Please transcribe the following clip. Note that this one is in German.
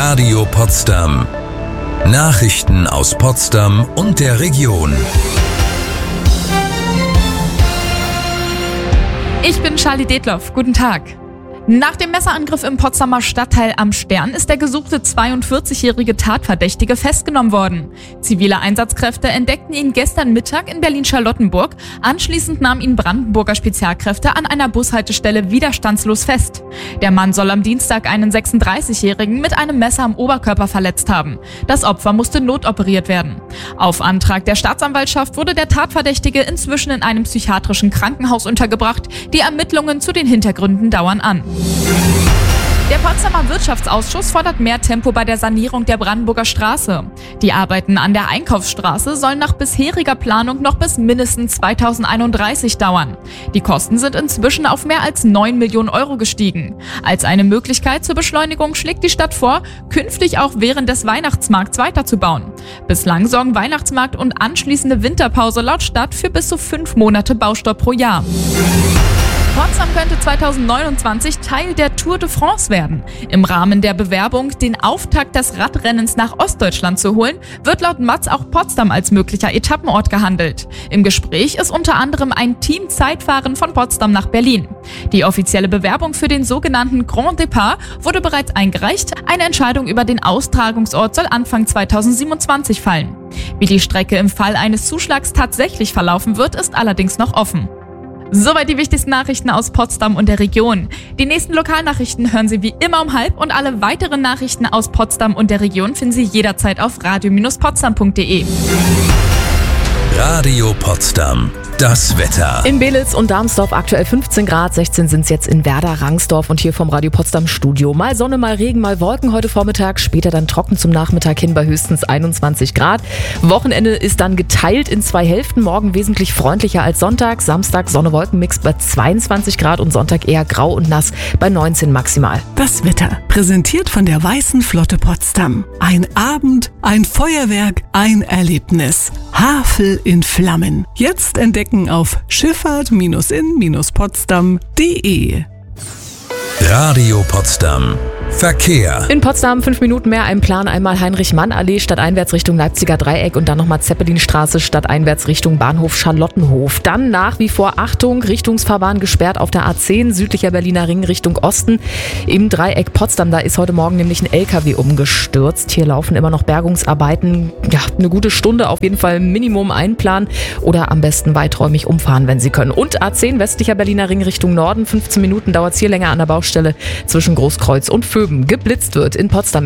Radio Potsdam. Nachrichten aus Potsdam und der Region. Ich bin Charlie Detloff. Guten Tag. Nach dem Messerangriff im Potsdamer Stadtteil Am Stern ist der gesuchte 42-jährige Tatverdächtige festgenommen worden. Zivile Einsatzkräfte entdeckten ihn gestern Mittag in Berlin-Charlottenburg. Anschließend nahmen ihn Brandenburger Spezialkräfte an einer Bushaltestelle widerstandslos fest. Der Mann soll am Dienstag einen 36-jährigen mit einem Messer am Oberkörper verletzt haben. Das Opfer musste notoperiert werden. Auf Antrag der Staatsanwaltschaft wurde der Tatverdächtige inzwischen in einem psychiatrischen Krankenhaus untergebracht. Die Ermittlungen zu den Hintergründen dauern an. Der Potsdamer Wirtschaftsausschuss fordert mehr Tempo bei der Sanierung der Brandenburger Straße. Die Arbeiten an der Einkaufsstraße sollen nach bisheriger Planung noch bis mindestens 2031 dauern. Die Kosten sind inzwischen auf mehr als 9 Millionen Euro gestiegen. Als eine Möglichkeit zur Beschleunigung schlägt die Stadt vor, künftig auch während des Weihnachtsmarkts weiterzubauen. Bislang sorgen Weihnachtsmarkt und anschließende Winterpause laut Stadt für bis zu 5 Monate Baustopp pro Jahr. Potsdam könnte 2029 Teil der Tour de France werden. Im Rahmen der Bewerbung, den Auftakt des Radrennens nach Ostdeutschland zu holen, wird laut Matz auch Potsdam als möglicher Etappenort gehandelt. Im Gespräch ist unter anderem ein Team-Zeitfahren von Potsdam nach Berlin. Die offizielle Bewerbung für den sogenannten Grand Départ wurde bereits eingereicht. Eine Entscheidung über den Austragungsort soll Anfang 2027 fallen. Wie die Strecke im Fall eines Zuschlags tatsächlich verlaufen wird, ist allerdings noch offen. Soweit die wichtigsten Nachrichten aus Potsdam und der Region. Die nächsten Lokalnachrichten hören Sie wie immer um 12:30 und alle weiteren Nachrichten aus Potsdam und der Region finden Sie jederzeit auf radio-potsdam.de. Radio Potsdam. Das Wetter. In Belitz und Darmsdorf aktuell 15 Grad, 16 sind es jetzt in Werder-Rangsdorf und hier vom Radio Potsdam Studio. Mal Sonne, mal Regen, mal Wolken heute Vormittag, später dann trocken zum Nachmittag hin bei höchstens 21 Grad. Wochenende ist dann geteilt in 2 Hälften, morgen wesentlich freundlicher als Sonntag, Samstag Sonne-Wolken-Mix bei 22 Grad und Sonntag eher grau und nass bei 19 maximal. Das Wetter, präsentiert von der Weißen Flotte Potsdam. Ein Abend, ein Feuerwerk, ein Erlebnis. Havel in Flammen. Jetzt entdecken auf schifffahrt-in-potsdam.de. Radio Potsdam. Verkehr. In Potsdam 5 Minuten mehr ein Plan. Einmal Heinrich-Mann-Allee stadteinwärts Richtung Leipziger Dreieck und dann nochmal Zeppelinstraße stadteinwärts Richtung Bahnhof Charlottenhof. Dann nach wie vor Achtung, Richtungsfahrbahn gesperrt auf der A10, südlicher Berliner Ring Richtung Osten. Im Dreieck Potsdam, da ist heute Morgen nämlich ein LKW umgestürzt. Hier laufen immer noch Bergungsarbeiten. Ja, eine gute Stunde auf jeden Fall Minimum einplanen oder am besten weiträumig umfahren, wenn Sie können. Und A10, westlicher Berliner Ring Richtung Norden. 15 Minuten dauert es hier länger an der Baustelle zwischen Großkreuz und Vöben. Geblitzt wird in Potsdam.